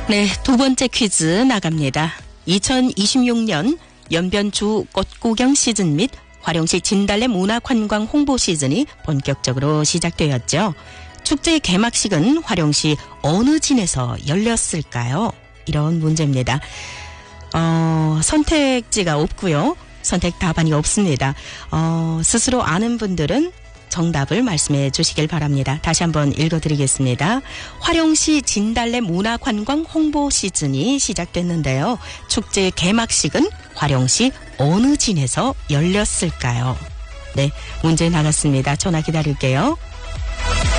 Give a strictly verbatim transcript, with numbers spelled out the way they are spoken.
네, 두 번째 퀴즈 나갑니다. 이천이십육 년 연변주 꽃구경 시즌 및 화령시 진달래 문화관광 홍보 시즌이 본격적으로 시작되었죠. 축제의 개막식은 화령시 어느 진에서 열렸을까요? 이런 문제입니다. 어, 선택지가 없고요. 선택 답안이 없습니다. 어, 스스로 아는 분들은 정답을 말씀해 주시길 바랍니다. 다시 한번 읽어드리겠습니다. 화령시 진달래 문화관광 홍보 시즌이 시작됐는데요. 축제의 개막식은 화령시 어느 진에서 열렸을까요? 네, 문제 나갔습니다. 전화 기다릴게요.